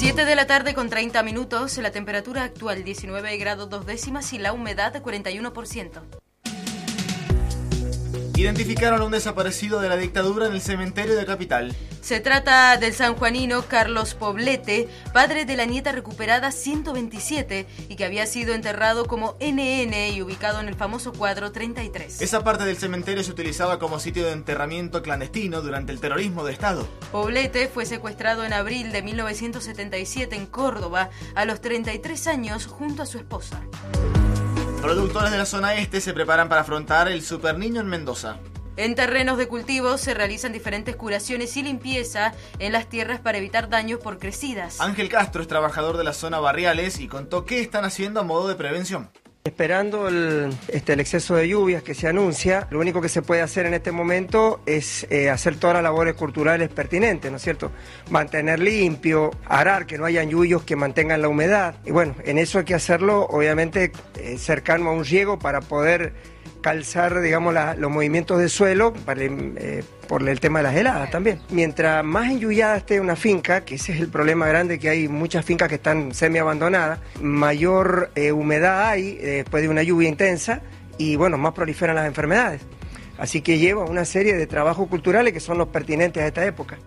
7 de la tarde con 30 minutos, la temperatura actual 19 grados 2 décimas y la humedad 41%. Identificaron a un desaparecido de la dictadura en el cementerio de Capital. Se trata del sanjuanino Carlos Poblete, padre de la nieta recuperada 127 y que había sido enterrado como NN y ubicado en el famoso cuadro 33. Esa parte del cementerio se utilizaba como sitio de enterramiento clandestino durante el terrorismo de Estado. Poblete fue secuestrado en abril de 1977 en Córdoba a los 33 años junto a su esposa. Productores de la zona este se preparan para afrontar el Super Niño en Mendoza. En terrenos de cultivo se realizan diferentes curaciones y limpieza en las tierras para evitar daños por crecidas. Ángel Castro es trabajador de la zona Barriales y contó qué están haciendo a modo de prevención. Esperando el exceso de lluvias que se anuncia, lo único que se puede hacer en este momento es hacer todas las labores culturales pertinentes, ¿no es cierto? Mantener limpio, arar, que no hayan yuyos que mantengan la humedad. Y bueno, en eso hay que hacerlo, obviamente, cercano a un riego para poder calzar, digamos, los movimientos de suelo por el tema de las heladas también. Mientras más enyuyada esté una finca, que ese es el problema grande, que hay muchas fincas que están semi-abandonadas, mayor humedad hay después de una lluvia intensa y, bueno, más proliferan las enfermedades. Así que lleva una serie de trabajos culturales que son los pertinentes a esta época.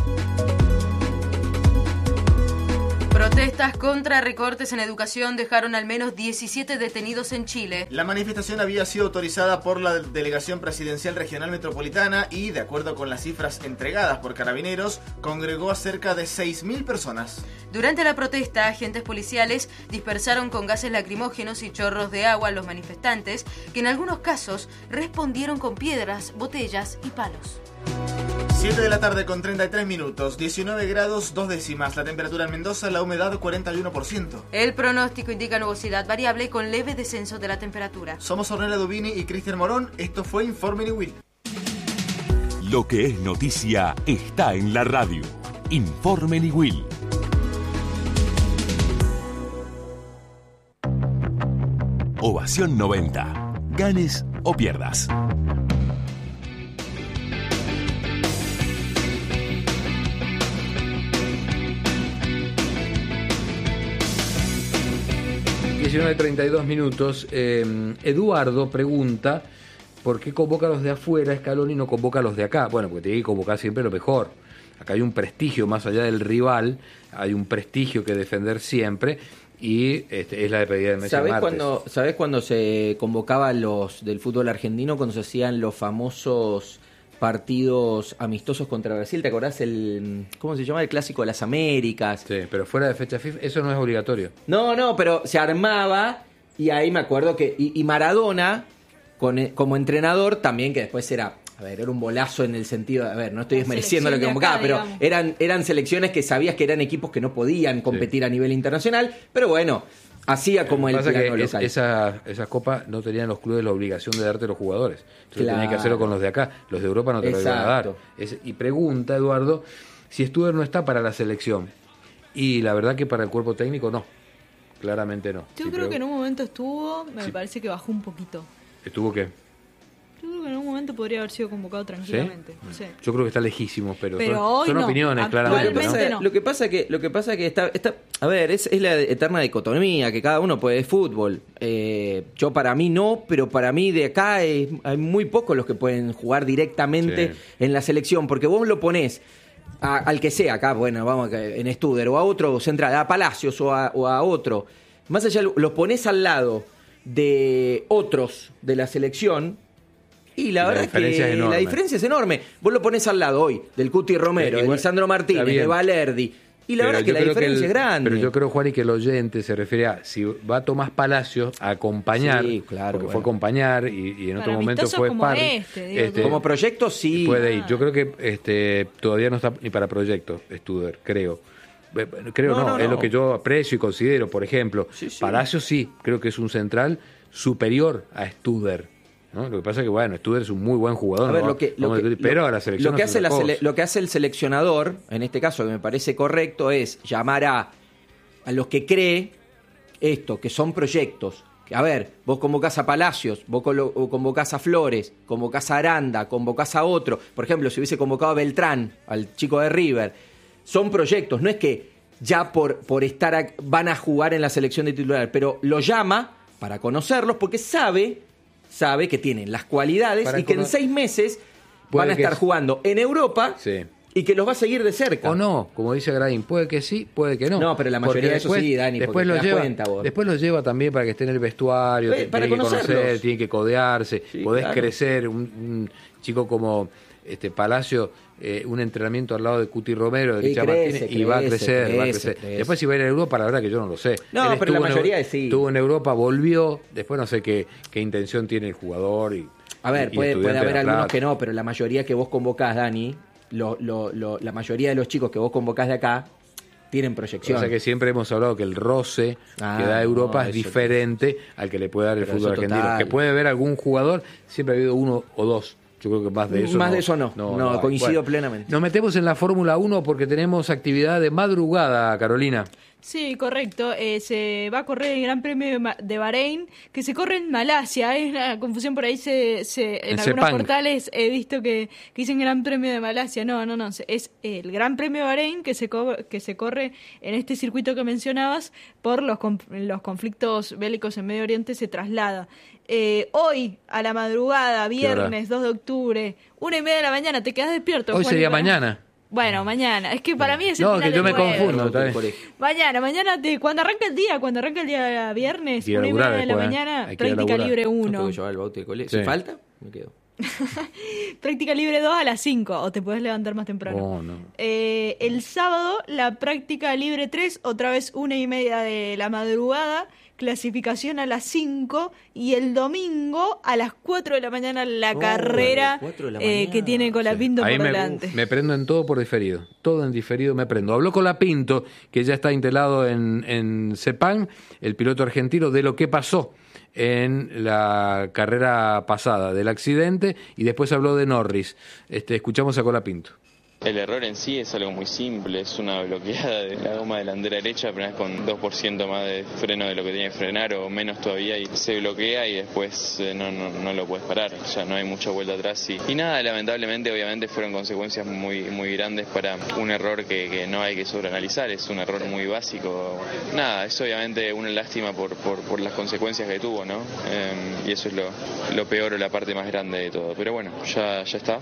Protestas contra recortes en educación dejaron al menos 17 detenidos en Chile. La manifestación había sido autorizada por la Delegación Presidencial Regional Metropolitana y, de acuerdo con las cifras entregadas por Carabineros, congregó a cerca de 6.000 personas. Durante la protesta, agentes policiales dispersaron con gases lacrimógenos y chorros de agua a los manifestantes, que en algunos casos respondieron con piedras, botellas y palos. 7 de la tarde con 33 minutos, 19 grados 2 décimas, la temperatura en Mendoza, la humedad 41%. El pronóstico indica nubosidad variable con leve descenso de la temperatura. Somos Ornella Dubini y Cristian Morón, esto fue Informe Niwil. Lo que es noticia está en la radio. Informe Niwil. Ovación 90. Ganes o pierdas. De 32 minutos. Eduardo pregunta ¿por qué convoca a los de afuera Scaloni y no convoca a los de acá? Bueno, porque tiene que convocar siempre lo mejor. Acá hay un prestigio más allá del rival, hay un prestigio que defender siempre y es la despedida de Messi martes. ¿Sabés cuándo se convocaba a los del fútbol argentino? Cuando se hacían los famosos partidos amistosos contra Brasil, ¿te acordás cómo se llama? El Clásico de las Américas. Sí, pero fuera de fecha FIFA, eso no es obligatorio. No, pero se armaba y ahí me acuerdo que y Maradona como entrenador también, que después era un bolazo en el sentido, no estoy desmereciendo lo que convocaba, pero eran selecciones que sabías que eran equipos que no podían competir a nivel internacional, pero bueno, hacía como el plano local. Esas copas no tenían los clubes la obligación de darte los jugadores. Entonces tenían que hacerlo con los de acá. Los de Europa no te lo iban a dar. Y pregunta, Eduardo, si Studer no está para la selección. Y la verdad que para el cuerpo técnico no. Claramente no. Yo creo que en un momento estuvo, me parece que bajó un poquito. ¿Estuvo qué? Yo creo que en un momento podría haber sido convocado tranquilamente. ¿Sí? Yo creo que está lejísimo, pero hoy son no. opiniones, claramente. No. Lo que pasa que está es la eterna dicotomía, que cada uno puede de fútbol. Yo para mí no, pero para mí de acá hay muy pocos los que pueden jugar directamente en la selección, porque vos lo ponés al que sea acá, vamos en Studer, o a otro central, a Palacios o a otro. Más allá, los ponés al lado de otros de la selección. Y la verdad es que la diferencia es enorme. Vos lo pones al lado hoy del Cuti Romero, de Lisandro Martínez, de Valerdi. Y la verdad es que la diferencia es grande. Pero yo creo, Juan, y que el oyente se refiere a si va Tomás Palacios a acompañar, porque fue a acompañar y en otro momento fue sparring. Como proyecto, sí. Puede ir. Yo creo que todavía no está ni para proyecto, Studer, creo. No, es lo que yo aprecio y considero. Por ejemplo, Palacios sí, creo que es un central superior a Studer. ¿No? Lo que pasa es que, Studer es un muy buen jugador. Pero a la selección lo que hace el seleccionador, en este caso, que me parece correcto, es llamar a los que cree esto, que son proyectos. Vos convocás a Palacios, vos convocás a Flores, convocás a Aranda, convocás a otro. Por ejemplo, si hubiese convocado a Beltrán, al chico de River. Son proyectos, no es que ya por estar van a jugar en la selección de titulares, pero lo llama para conocerlos porque sabe que tienen las cualidades y que en 6 meses van a estar jugando en Europa. Sí. Y que los va a seguir de cerca. O no, como dice Graín, puede que sí, puede que no. No, pero la mayoría de eso sí, Dani, después lo lleva, cuenta vos. Después lo lleva también para que esté en el vestuario, para tiene que conocer, tiene que codearse, sí, podés claro. crecer. Un chico como Palacio, un entrenamiento al lado de Cuti Romero, de Richard Martínez, y va a crecer. Después si va a ir a Europa, la verdad que yo no lo sé. No, pero la mayoría sí. Estuvo en Europa, volvió, después no sé qué intención tiene el jugador. A ver, puede haber algunos que no, pero la mayoría que vos convocás, Dani, la mayoría de los chicos que vos convocás de acá tienen proyección. O sea que siempre hemos hablado que el roce que da Europa es diferente al que le puede dar el fútbol argentino. Total. Que puede haber algún jugador, siempre ha habido 1 o 2. Yo creo que más de eso de eso no, coincido plenamente. Nos metemos en la Fórmula 1 porque tenemos actividad de madrugada, Carolina. Sí, correcto. Se va a correr el Gran Premio de Bahrein, que se corre en Malasia. Hay una confusión por ahí. En algunos portales he visto que dicen Gran Premio de Malasia. No. Es el Gran Premio de Bahrein que se corre en este circuito que mencionabas por los conflictos bélicos en Medio Oriente. Se traslada. Hoy, a la madrugada, viernes 2 de octubre, 1:30 de la mañana, ¿te quedas despierto? Hoy Juan, sería mañana. Bueno, mañana. Es que para mí es el No, final que yo del me confundo. Mañana, cuando arranca el día viernes, 1:30 de la mañana, práctica libre 1. No puedo llevar el bauto de colegio. ¿Si falta? Me quedo. Práctica libre 2 a las 5, o te puedes levantar más temprano. No. El sábado, la práctica libre 3, otra vez 1:30 de la madrugada, clasificación a las 5, y el domingo a las 4 de la mañana la carrera que tiene Colapinto por delante. Me prendo en todo por diferido. Todo en diferido me prendo. Habló Colapinto, que ya está instalado en Sepang, el piloto argentino, de lo que pasó en la carrera pasada, del accidente, y después habló de Norris. Escuchamos a Colapinto. El error en sí es algo muy simple, es una bloqueada de la goma delantera derecha, apenas con 2% más de freno de lo que tiene que frenar o menos todavía, y se bloquea y después no lo puedes parar, ya no hay mucha vuelta atrás y nada, lamentablemente obviamente fueron consecuencias muy grandes para un error que no hay que sobreanalizar, es un error muy básico, nada, es obviamente una lástima por las consecuencias que tuvo, ¿no? Y eso es lo peor o la parte más grande de todo, pero bueno, ya está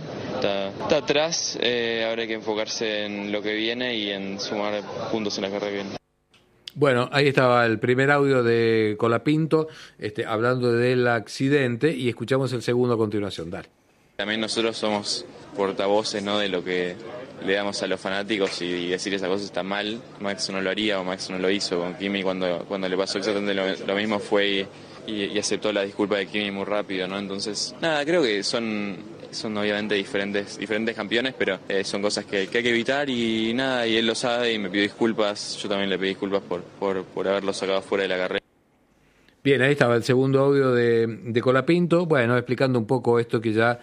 atrás. Ahora hay que enfocarse en lo que viene y en sumar puntos en la carrera que viene. Bueno, ahí estaba el primer audio de Colapinto, hablando del accidente, y escuchamos el segundo a continuación. Dale. También nosotros somos portavoces, ¿no?, de lo que le damos a los fanáticos, y decir esas cosas está mal. Max no lo haría o Max no lo hizo. Con Kimi cuando le pasó exactamente lo mismo fue y aceptó la disculpa de Kimi muy rápido, ¿no? Entonces, nada, creo que son obviamente diferentes campeones, pero son cosas que hay que evitar y nada, y él lo sabe y me pidió disculpas, yo también le pedí disculpas por haberlo sacado fuera de la carrera. Bien, ahí estaba el segundo audio de Colapinto, bueno, explicando un poco esto que ya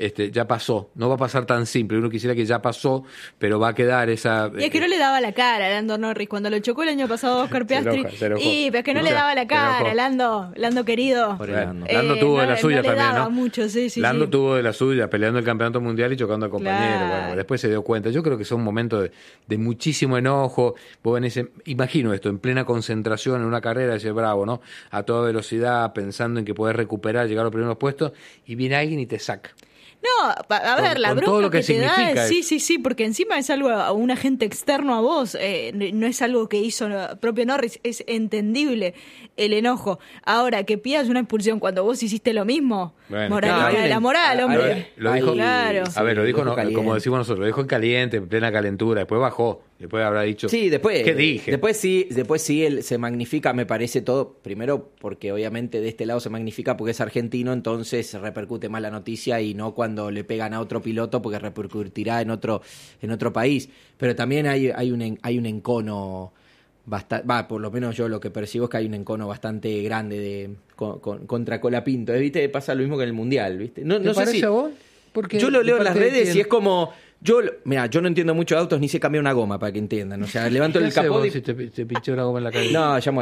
pasó. No va a pasar tan simple, uno quisiera que ya pasó, pero va a quedar esa... Y es que no le daba la cara a Lando Norris cuando lo chocó el año pasado Oscar Piastri. Se enojó. Pero es que no le daba la cara, Lando querido. Lando tuvo de la suya también, ¿no? Mucho, sí, Lando tuvo de la suya, peleando el campeonato mundial y chocando a compañeros. Claro. Bueno, después se dio cuenta. Yo creo que son momentos de muchísimo enojo. Vos imagino esto, en plena concentración en una carrera, ese bravo, ¿no? A toda velocidad, pensando en que podés recuperar, llegar a los primeros puestos, y viene alguien y te saca. No, a ver, la bronca todo lo que te da, sí, porque encima es algo a un agente externo a vos, no es algo que hizo propio Norris, es entendible el enojo. Ahora, que pidas una expulsión cuando vos hiciste lo mismo, moralidad de la moral, hombre. Lo dijo, claro. A ver, lo dijo como decimos nosotros, lo dijo en caliente, en plena calentura, después bajó. Después habrá dicho, sí, después, ¿qué dije? Después sí él se magnifica, me parece todo, primero porque obviamente de este lado se magnifica porque es argentino, entonces repercute más la noticia y no cuando le pegan a otro piloto porque repercutirá en otro país. Pero también hay un encono bastante, por lo menos yo lo que percibo es que hay un encono bastante grande contra Colapinto. ¿Viste? Pasa lo mismo que en el Mundial, ¿viste? No ¿Te sé parece si a vos? Porque yo lo leo en las redes y es como... Yo no entiendo mucho de autos, ni sé cambiar una goma, para que entiendan. O sea, levanto el capó y... si te pinché una goma en la calle? No, llamo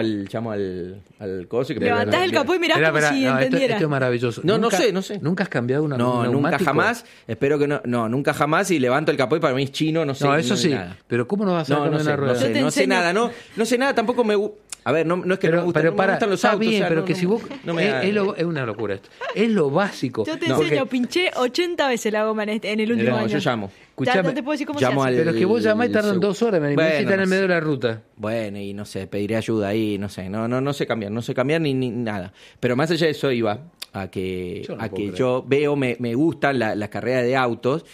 al coso y que levantás el capó y mirás como si entendieras. Esto es maravilloso. No sé. ¿Nunca has cambiado una No, nunca jamás. Espero que no. No, nunca jamás. Y levanto el capó y para mí es chino, no sé. No, eso sí. Nada. Pero ¿cómo no vas a cambiar una rueda? No sé nada. No sé nada, tampoco me gusta. A ver, no es que no me gustan los autos. Bien, o sea, pero que si vos... es una locura esto. Es lo básico. Yo te enseño, pinché 80 veces la goma en el último año. Yo llamo. Ya no te puedo decir cómo se hace. Pero es que vos llamás y tardan 2 horas, me necesitan en el medio de la ruta. Bueno, y no sé, pediré ayuda ahí, no sé. No sé cambiar ni nada. Pero más allá de eso iba a que yo veo, me gustan las carreras de autos.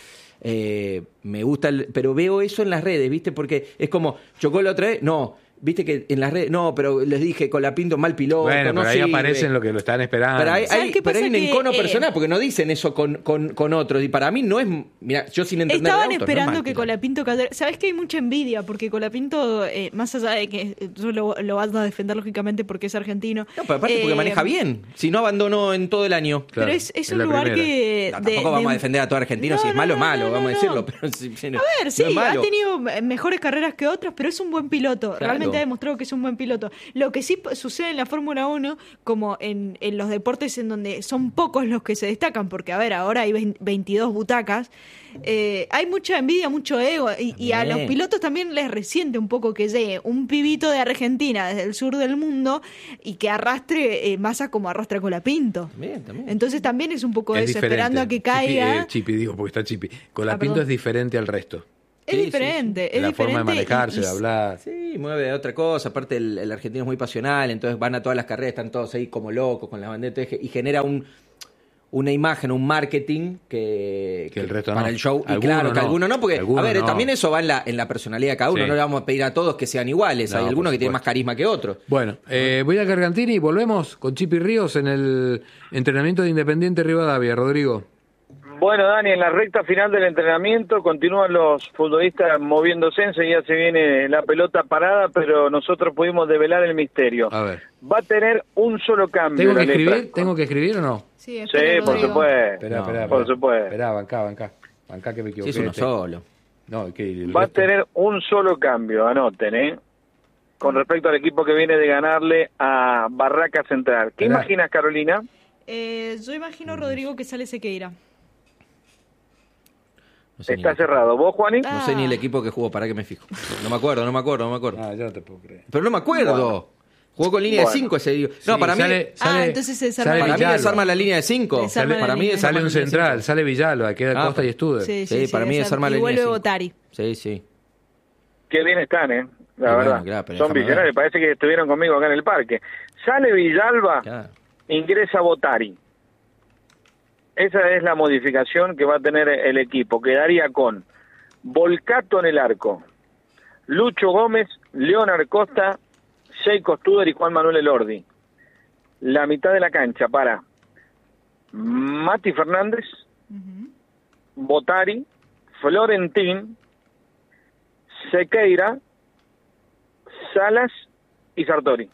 Me gusta, pero veo eso en las redes, ¿viste? Porque es como, chocó la otra vez, no... Viste que en las redes, no, pero les dije Colapinto mal piloto. Bueno, no pero ahí aparecen lo que lo están esperando. Pero hay un encono personal, porque no dicen eso con otros. Y para mí no es. Mira, yo sin entender. Estaban de autos, esperando no es que Colapinto cayera. ¿Sabes que hay mucha envidia? Porque Colapinto, más allá de que yo lo vas a defender lógicamente porque es argentino. No, pero aparte porque maneja bien. Si no abandonó en todo el año. Claro, pero es un lugar que. Tampoco vamos a defender a todo argentino. Si es malo, vamos a decirlo. Pero a ver, sí, ha tenido mejores carreras que otras, pero es un buen piloto. Claro. Realmente ha demostrado que es un buen piloto. Lo que sí sucede en la Fórmula 1, como en los deportes en donde son pocos los que se destacan, porque a ver, ahora hay 22 butacas, hay mucha envidia, mucho ego, y a los pilotos también les resiente un poco que llegue un pibito de Argentina desde el sur del mundo y que arrastre masa como arrastra Colapinto. También. Entonces también es un poco eso, diferente. Esperando a que caiga. Chipi, digo, porque está Chipi. Colapinto es diferente al resto. Es diferente, es la diferente. forma de manejarse, de hablar. Sí, mueve de otra cosa. Aparte, el argentino es muy pasional, entonces van a todas las carreras, están todos ahí como locos con la bandera y genera una imagen, un marketing que el resto para no. el show. Y alguno claro, no. que algunos no, porque, alguno a ver, no. también eso va en la personalidad de cada uno. Sí. No le vamos a pedir a todos que sean iguales. No, hay algunos que tienen más carisma que otros. Bueno, voy a Gargantini y volvemos con Chipi Ríos en el entrenamiento de Independiente Rivadavia. Rodrigo. Bueno, Dani, en la recta final del entrenamiento continúan los futbolistas moviéndose, enseguida se viene la pelota parada, pero nosotros pudimos develar el misterio. A ver. Va a tener un solo cambio. ¿Tengo que escribir o no? Sí, por supuesto. Espera, por supuesto. Espera, bancá que me equivoqué. Sí, es uno solo. No, va a tener un solo cambio, anoten, con respecto al equipo que viene de ganarle a Barraca Central. ¿Qué imaginas, Carolina? Yo imagino, Rodrigo, que sale Sequeira. No sé está cerrado. ¿Vos, Juaní? No sé ni el equipo que jugó, para que me fijo. No me acuerdo. Ah, yo no te puedo creer. Pero no me acuerdo. Bueno. Jugó con línea de 5 ese día. No, sí, para mí. Entonces se desarma. Para mí desarma la línea de 5. Para mí sale un central, sale Villalba, queda Costa y Studer. Sí, para mí desarma la línea de 5. Y vuelve Botari. Sí. Qué bien están, la verdad. Claro, son visionarios, parece que estuvieron conmigo acá en el parque. Sale Villalba, ingresa Botari. Esa es la modificación que va a tener el equipo. Quedaría con Volcato en el arco, Lucho Gómez, Leonard Costa, Sheiko Studer y Juan Manuel Elordi. La mitad de la cancha para Mati Fernández, Botari, Florentín, Sequeira, Salas y Sartori.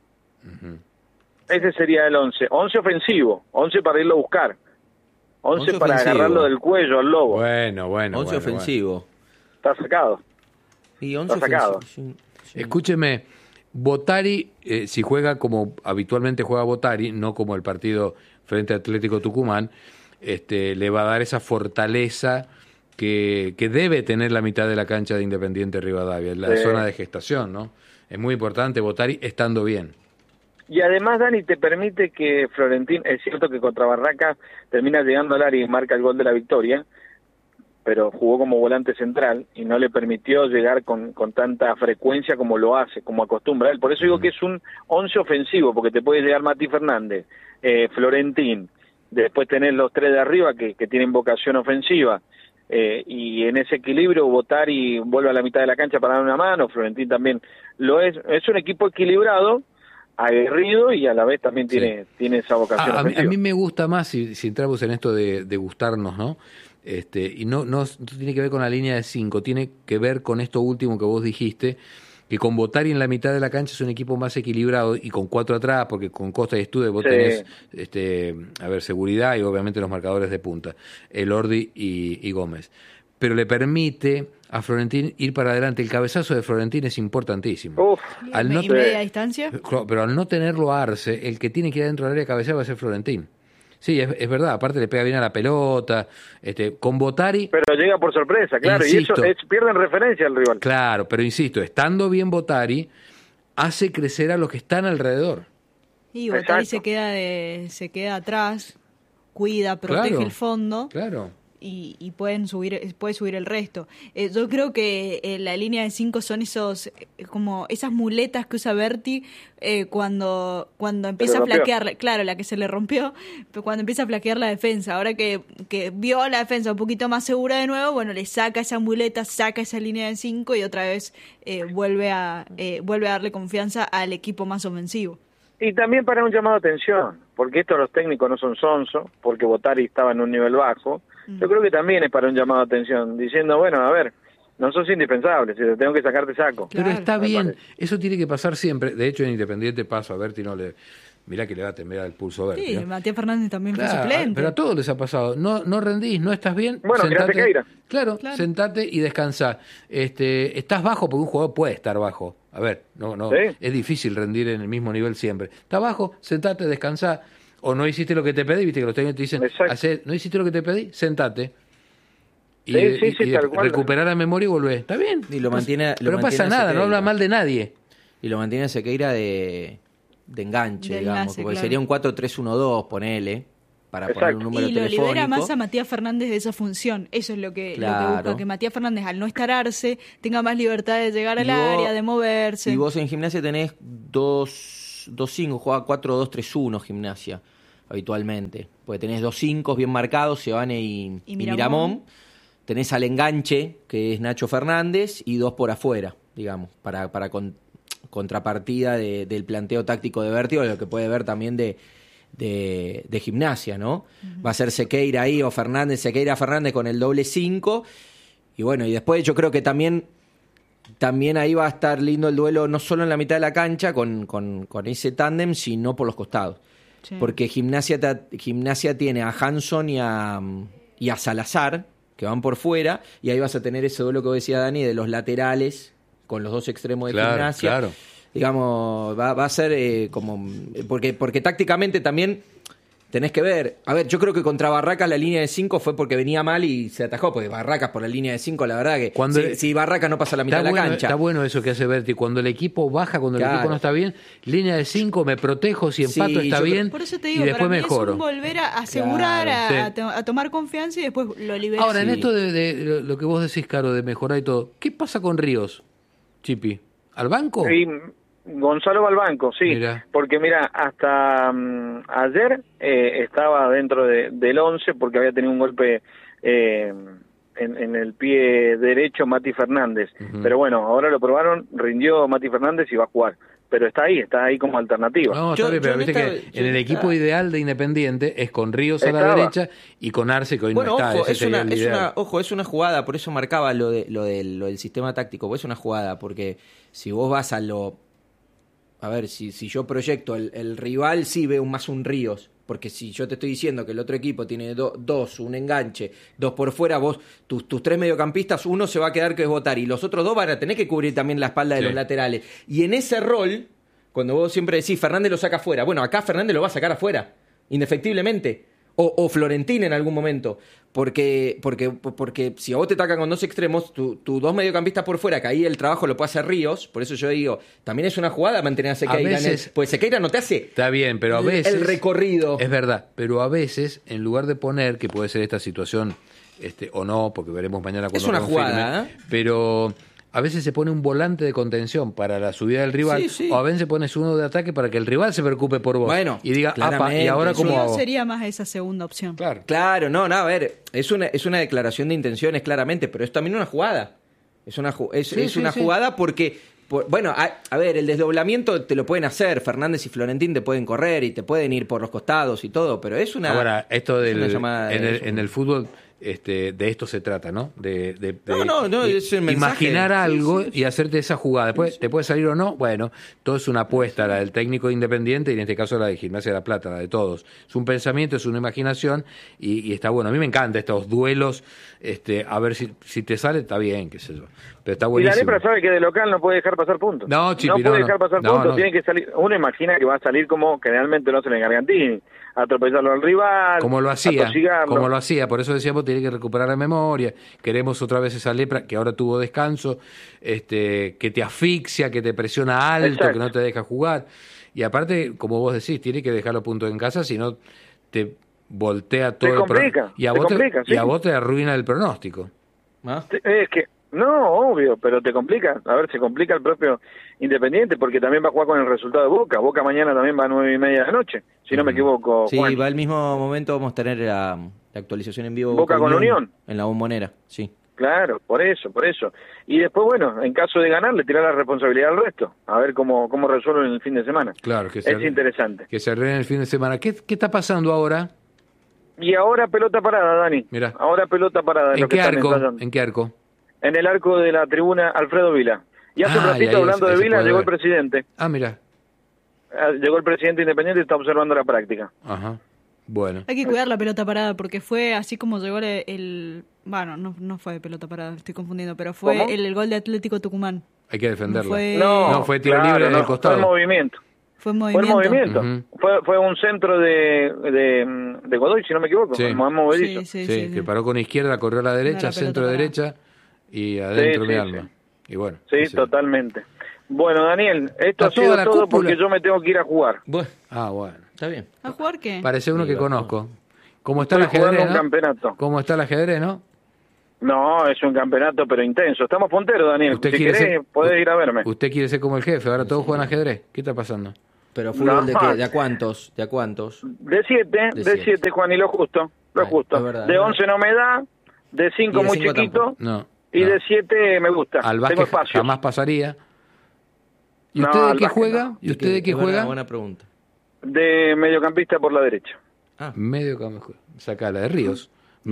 Ese sería el 11. 11 ofensivo, 11 para irlo a buscar. 11 para ofensivo. Agarrarlo del cuello al lobo. Bueno. 11 ofensivo. Bueno. Está sacado. Y 11 está sacado. Sí. Escúcheme, Botari, si juega como habitualmente juega Botari, no como el partido frente a Atlético Tucumán, le va a dar esa fortaleza que debe tener la mitad de la cancha de Independiente Rivadavia, la zona de gestación, ¿no? Es muy importante Botari estando bien. Y además, Dani, te permite que Florentín, es cierto que contra Barraca termina llegando al área y marca el gol de la victoria, pero jugó como volante central y no le permitió llegar con tanta frecuencia como lo hace, como acostumbra él. Por eso digo que es un 11 ofensivo, porque te puede llegar Mati Fernández, Florentín, después tenés los 3 de arriba que tienen vocación ofensiva, y en ese equilibrio Botari vuelve a la mitad de la cancha para dar una mano, Florentín también lo es. Es un equipo equilibrado, aguerrido y a la vez también tiene esa vocación ofensiva. A mí me gusta más, si entramos en esto de gustarnos, ¿no? Y no tiene que ver con la línea de 5, tiene que ver con esto último que vos dijiste, que con Botari en la mitad de la cancha es un equipo más equilibrado y con 4 atrás, porque con Costa y Studer vos tenés seguridad y obviamente los marcadores de punta, Elordi y Gómez. pero le permite a Florentín ir para adelante. El cabezazo de Florentín es importantísimo. ¿Y media distancia? Pero al no tenerlo a Arce, el que tiene que ir adentro del área de cabecear va a ser Florentín. Sí, es verdad, aparte le pega bien a la pelota, con Bottari... Pero llega por sorpresa, claro, insisto, y eso pierden referencia al rival. Claro, pero insisto, estando bien Bottari, hace crecer a los que están alrededor. Y Bottari se queda atrás, cuida, protege el fondo. Claro. Y puede subir el resto. Yo creo que la línea de 5 son como esas muletas que usa Berti cuando empieza a flaquear, claro, la que se le rompió, pero cuando empieza a flaquear la defensa. Ahora que vio a la defensa un poquito más segura de nuevo, bueno, le saca esa muleta, saca esa línea de 5 y otra vez vuelve a darle confianza al equipo más ofensivo. Y también para un llamado de atención, porque estos los técnicos no son sonso, porque Bottari estaba en un nivel bajo. Yo creo que también es para un llamado de atención, diciendo, bueno, a ver, no sos indispensable, si te tengo que sacar, te saco. Pero está bien, eso tiene que pasar siempre. De hecho, en Independiente pasa a Berti, mirá que le va a temblar el pulso a Berti. Sí, ¿no? Matías Fernández también fue suplente. Pero a todos les ha pasado. No rendís, no estás bien. Bueno, sentate, Sequeira. Claro, sentate y descansá. Estás bajo porque un jugador puede estar bajo. A ver, no, ¿sí? Es difícil rendir en el mismo nivel siempre. Estás bajo, sentate, descansá. O no hiciste lo que te pedí, viste que los técnicos te dicen, no hiciste lo que te pedí, sentate. Y recuperar la memoria y volver. ¿Está bien? Y lo mantiene. Pero no pasa nada, Sequeira. No habla mal de nadie. Y lo mantiene Sequeira de enganche, digamos. Porque claro. Sería un 4-3-1-2, ponele, para poner un número telefónico. Y lo libera más a Matías Fernández de esa función. Eso es lo que busca, que Matías Fernández, al no estararse, tenga más libertad de llegar al área, de moverse. Y vos en Gimnasia tenés 2-5, juega 4-2-3-1 Gimnasia, habitualmente. Porque tenés 2 5 bien marcados, Sebane y Miramón. Tenés al enganche, que es Nacho Fernández, y 2 por afuera, digamos, para contrapartida del planteo táctico de Berti, o lo que puede ver también de Gimnasia, ¿no? Va a ser Sequeira ahí, o Sequeira Fernández con el doble 5, y bueno, y después yo creo que también ahí va a estar lindo el duelo, no solo en la mitad de la cancha, con ese tándem, sino por los costados. Sí. Porque Gimnasia tiene a Hanson y a Salazar, que van por fuera, y ahí vas a tener ese duelo que decía Dani, de los laterales, con los 2 extremos de Gimnasia. Claro. Digamos, va a ser como... Porque tácticamente también tenés que ver... A ver, yo creo que contra Barracas la línea de 5 fue porque venía mal y se atajó, porque Barracas por la línea de 5, la verdad que si Barracas no pasa la mitad de la cancha... Está bueno eso que hace Berti, cuando el equipo baja, cuando el equipo no está bien, línea de 5, me protejo, si empato está bien, por eso te digo, y después para mí mejoro. Es un volver a asegurar, a tomar confianza y después lo liberas. Ahora, en esto de lo que vos decís, Caro, de mejorar y todo, ¿qué pasa con Ríos, Chipi? ¿Al banco? Sí, Gonzalo va al banco, sí, porque mira, hasta ayer estaba dentro del 11 porque había tenido un golpe en el pie derecho Mati Fernández, pero bueno, ahora lo probaron, rindió Mati Fernández y va a jugar, pero está ahí como alternativa. No, está bien, pero viste que en el equipo ideal de Independiente es con Ríos a la derecha y con Arce, que hoy no está. Es una jugada, por eso marcaba lo del sistema táctico, porque es una jugada, porque si vos vas a ver, si yo proyecto el rival, sí veo más un Ríos. Porque si yo te estoy diciendo que el otro equipo tiene 2, un enganche, 2 por fuera, vos, tus 3 mediocampistas, uno se va a quedar que es Bottari, y los otros 2 van a tener que cubrir también la espalda de los laterales. Y en ese rol, cuando vos siempre decís, Fernández lo saca afuera, bueno, acá Fernández lo va a sacar afuera, indefectiblemente. O Florentín en algún momento. Porque si a vos te atacan con 2 extremos, tus 2 mediocampistas por fuera, que ahí el trabajo lo puede hacer Ríos, por eso yo digo, también es una jugada mantener a Sequeira. Pues Sequeira no te hace. Está bien, pero a veces. El recorrido. Es verdad, pero a veces, en lugar de poner, que puede ser esta situación, o no, porque veremos mañana cuando es una jugada, pero a veces se pone un volante de contención para la subida del rival, o a veces pones uno de ataque para que el rival se preocupe por vos. Bueno, y diga, ¿y ahora cómo hago? Sería más esa segunda opción. Claro, a ver, es una declaración de intenciones claramente, pero es también una jugada. Es una jugada porque... Bueno, a ver, el desdoblamiento te lo pueden hacer, Fernández y Florentín te pueden correr y te pueden ir por los costados y todo, pero es una... Ahora, esto en el fútbol... de esto se trata, ¿no? De es el mensaje. Imaginar algo y hacerte esa jugada. Después, ¿te puede salir o no? Bueno, todo es una apuesta, la del técnico independiente y en este caso la de Gimnasia de La Plata, la de todos. Es un pensamiento, es una imaginación y está bueno. A mí me encantan estos duelos, a ver si te sale, está bien, qué sé yo. Pero está buenísimo. Y la Lepra sabe que de local no puede dejar pasar puntos. No, Chipi, no puede dejar pasar puntos, tiene que salir. Uno imagina que va a salir como generalmente lo hace en el Gargantini, atropellarlo al rival, como lo atosigarlo. hacía, por eso decíamos tiene que recuperar la memoria, queremos otra vez esa Lepra que ahora tuvo descanso, que te asfixia, que te presiona alto, exacto, que no te deja jugar, y aparte, como vos decís, tiene que dejar los puntos en casa, si no te voltea todo y a vos te arruina el pronóstico. ¿Ah? Es que no, obvio, pero te complica. A ver, se complica el propio Independiente porque también va a jugar con el resultado de Boca. Boca mañana también va a 9:30 de la noche, si no me equivoco. Sí, Juan. va al mismo momento, vamos a tener la actualización en vivo. Boca con Unión. En la Bombonera, sí. Claro, por eso. Y después, bueno, en caso de ganar, le tirar la responsabilidad al resto. A ver cómo resuelven el fin de semana. Claro, es interesante. Que se arreglen el fin de semana. ¿Qué está pasando ahora? Y ahora pelota parada, Dani. Mirá. Ahora pelota parada. ¿En qué arco? En el arco de la tribuna Alfredo Vila. Y hace un ratito, hablando de Vila, llegó el presidente. Ah, mira. Llegó el presidente Independiente y está observando la práctica. Ajá. Bueno. Hay que cuidar la pelota parada porque fue así como llegó bueno, no fue de pelota parada, estoy confundiendo, pero fue el gol de Atlético Tucumán. Hay que defenderlo. No fue tiro libre del costado. Fue movimiento. Fue movimiento. Uh-huh. Fue un centro de Godoy, si no me equivoco. Sí, que paró con izquierda, corrió a la derecha, centro de derecha y adentro mi alma. Y bueno. Sí, totalmente. Bueno, Daniel, esto ha sido todo porque yo me tengo que ir a jugar. Bueno. Está bien. ¿A jugar qué? Parece uno que conozco. ¿Cómo está el ajedrez, un campeonato. ¿Cómo está el ajedrez, no? No, es un campeonato, pero intenso. Estamos punteros, Daniel. Si querés, podés ir a verme. Usted quiere ser como el jefe, ahora todos juegan ajedrez. ¿Qué está pasando? ¿Pero fútbol de qué? ¿De a cuántos? De 7, Juan, y lo justo. Verdad, de 11 no me da, de 5 muy chiquito, y de 7 me gusta. Al básquet jamás pasaría. ¿Y usted de qué juega? Buena pregunta. De mediocampista por la derecha. Mediocampista. Sacala de Ríos.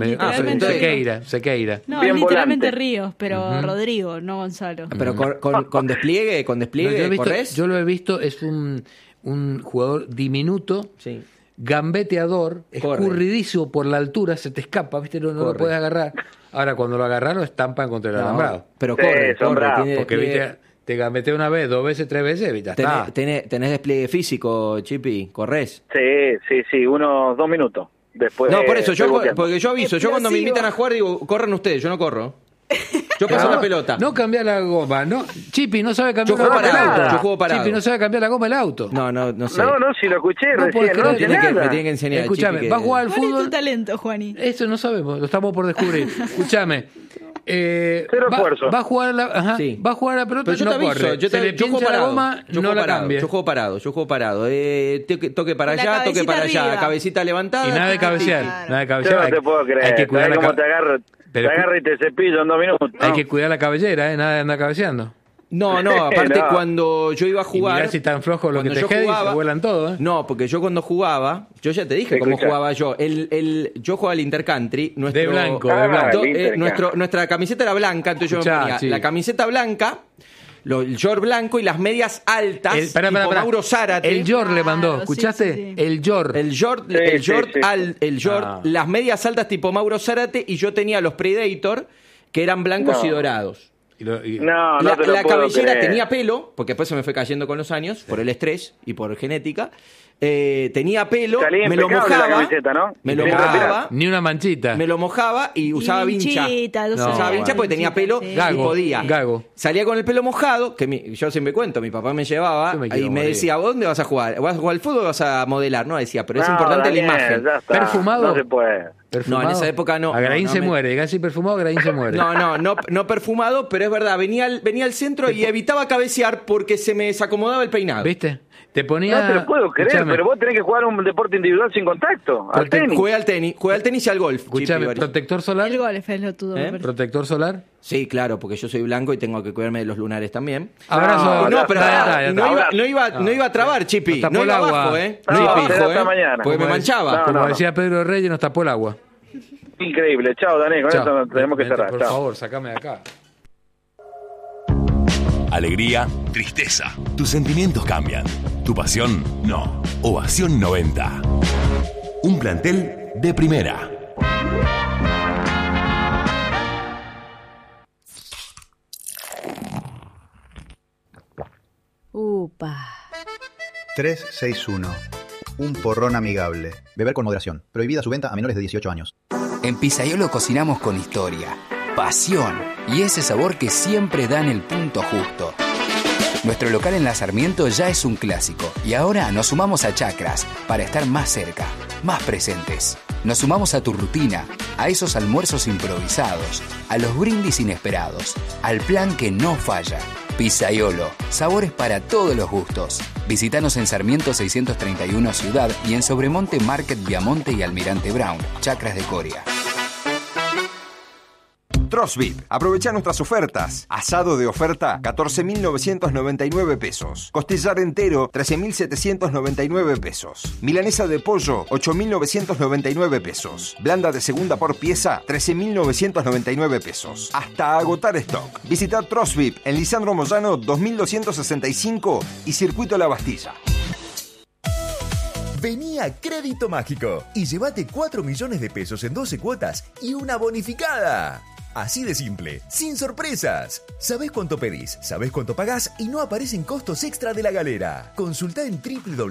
Sequeira. No, bien literalmente volante. Ríos, pero Rodrigo, no Gonzalo. Pero con despliegue, yo lo he visto, es un jugador diminuto, gambeteador, escurridizo por la altura, se te escapa, ¿viste? No lo puedes agarrar. Ahora, cuando lo agarran, lo estampan contra el alambrado. Pero corre, porque viste, te gambetea una vez, 2 veces, 3 veces, ya está. ¿Tenés despliegue físico, Chipi? ¿Corres? Sí, unos 2 minutos. Después, no, por eso, porque yo aviso, yo cuando me invitan a jugar digo, corran ustedes, yo no corro. Yo paso la pelota. No cambiar la goma, no. Chipi no sabe cambiar la goma del auto. Yo juego parado. Chipi no sabe cambiar la goma del auto. No sé. No, si lo escuché recién, me tienen que enseñar. Escuchame, va a jugar al fútbol. ¿Cuál es tu talento, Juani? Eso no sabemos, lo estamos por descubrir. Escuchame. Cero esfuerzo. Va a jugar va a jugar la pelota, pero yo no te aviso, corre. yo le pincha la goma, no la cambia. Yo juego parado. Toque para allá, toque para allá, cabecita levantada. Y nada de cabecear, Yo no te puedo creer. Hay que cuidar cómo te agarra y te cepillo en 2 minutos. Hay que cuidar la cabellera, nada de andar cabeceando. No, aparte cuando yo iba a jugar... Y mirá si tan flojo lo que te quede y se vuelan todo, No, porque yo cuando jugaba, yo ya te dije cómo jugaba yo. Yo jugaba el Intercountry. De blanco. Nuestra camiseta era blanca, entonces yo me ponía la camiseta blanca, el short blanco y las medias altas, tipo Mauro Zárate. El short le mandó, ¿escuchaste? Sí. El short. El short, las medias altas tipo Mauro Zárate, y yo tenía los Predator, que eran blancos y dorados. La cabellera tenía pelo, porque después se me fue cayendo con los años, por el estrés y por genética. Tenía pelo, me lo mojaba, ni una manchita. Me lo mojaba y usaba vincha. Usaba vincha porque tenía pelo y podía. Gago. Salía con el pelo mojado, que yo siempre cuento, mi papá me llevaba y me decía, ¿dónde vas a jugar? ¿Vas a jugar al fútbol o vas a modelar? No, decía, pero es importante la imagen. ¿Perfumado? No se puede. ¿Perfumado? No, en esa época no. Agraín se muere, casi perfumado, Agraín se muere. No perfumado, pero es verdad, venía al centro y evitaba cabecear porque se me desacomodaba el peinado. ¿Viste? Te ponía... No te lo puedo creer, pero vos tenés que jugar un deporte individual sin contacto. Al tenis. Jugué al tenis y al golf. Escuchame, ¿protector solar? El golf es lo tuyo. ¿Protector solar? Sí, claro, porque yo soy blanco y tengo que cuidarme de los lunares también. Abrazo. No iba a trabar, Chipi. No iba abajo, No iba fijo, porque me manchaba. Como decía Pedro Reyes, nos tapó el agua. Increíble. Chao, Dani, con eso tenemos que cerrar. Por favor, sacame de acá. Alegría, tristeza. Tus sentimientos cambian. Tu pasión, no. Ovación 90. Un plantel de primera. Upa. 361. Un porrón amigable. Beber con moderación. Prohibida su venta a menores de 18 años. En Pizzaiolo cocinamos con historia, pasión y ese sabor que siempre da en el punto justo. Nuestro local en La Sarmiento ya es un clásico y ahora nos sumamos a Chacras para estar más cerca, más presentes. Nos sumamos a tu rutina, a esos almuerzos improvisados, a los brindis inesperados, al plan que no falla. Pizzaiolo, sabores para todos los gustos. Visítanos en Sarmiento 631 Ciudad y en Sobremonte Market Viamonte y Almirante Brown, Chacras de Coria. Trosvip. Aprovecha nuestras ofertas. Asado de oferta, 14.999 pesos. Costillar entero, 13.799 pesos. Milanesa de pollo, 8.999 pesos. Blanda de segunda por pieza, 13.999 pesos. Hasta agotar stock. Visita Trosvip en Lisandro Moyano 2265 y Circuito La Bastilla. Vení a Crédito Mágico y llévate 4 millones de pesos en 12 cuotas y una bonificada. Así de simple, sin sorpresas. Sabés cuánto pedís, sabés cuánto pagás y no aparecen costos extra de la galera. Consultá en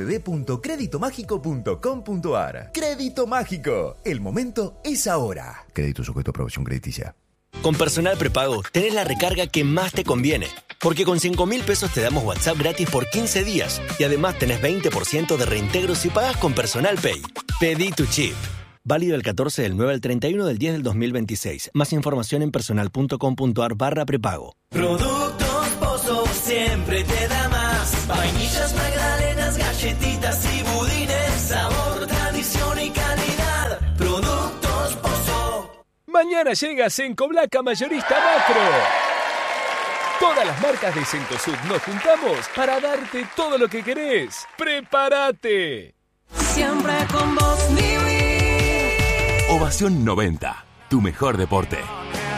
www.creditomágico.com.ar. Crédito Mágico. El momento es ahora. Crédito sujeto a aprobación crediticia. Con Personal Prepago tenés la recarga que más te conviene. Porque con 5.000 pesos te damos WhatsApp gratis por 15 días. Y además tenés 20% de reintegro si pagás con Personal Pay. Pedí tu chip. Válido el 14 del 9 al 31 del 10 del 2026. Más información en personal.com.ar/prepago. Productos Pozo siempre te da más. Vainillas, magdalenas, galletitas y budines. Sabor, tradición y calidad. Productos Pozo. Mañana llega Senco Blaca Mayorista Macro. Todas las marcas de Cencosud nos juntamos para darte todo lo que querés. ¡Prepárate! Siempre con vos, Ovación 90, tu mejor deporte.